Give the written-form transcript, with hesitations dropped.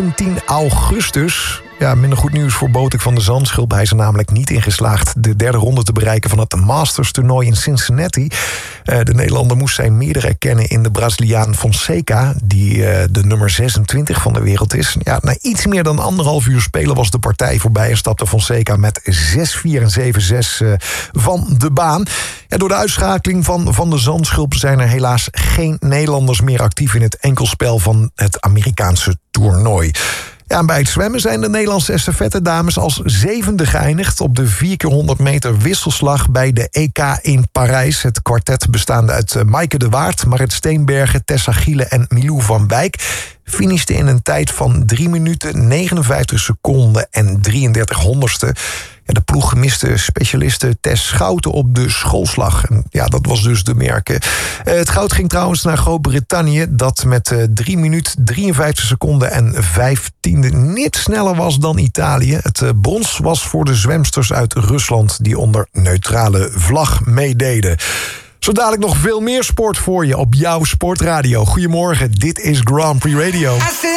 17 augustus. Ja, minder goed nieuws voor Botik van de Zandschulp. Hij is er namelijk niet in geslaagd de derde ronde te bereiken van het Masters-toernooi in Cincinnati. De Nederlander moest zijn meerdere erkennen in de Braziliaan Fonseca, die de nummer 26 van de wereld is. Ja, na iets meer dan 1,5 uur spelen was de partij voorbij en stapte Fonseca met 6-4 en 7-6 van de baan. Ja, door de uitschakeling van de Zandschulp zijn er helaas geen Nederlanders meer actief in het enkelspel van het Amerikaanse toernooi. Ja, en bij het zwemmen zijn de Nederlandse estafettedames als 7e geëindigd op de 4x100 meter wisselslag bij de EK in Parijs. Het kwartet bestaande uit Maaike de Waard, Marit Steenbergen, Tessa Giele en Milou van Wijk finishte in een tijd van 3 minuten, 59 seconden en 33 honderdste. Ja, de ploeg miste specialiste Tess Schouten op de schoolslag. En ja, dat was dus de merken. Het goud ging trouwens naar Groot-Brittannië, dat met 3 minuten, 53 seconden en 15e niet sneller was dan Italië. Het brons was voor de zwemsters uit Rusland die onder neutrale vlag meededen. Zo dadelijk nog veel meer sport voor je op jouw sportradio. Goedemorgen, dit is Grand Prix Radio.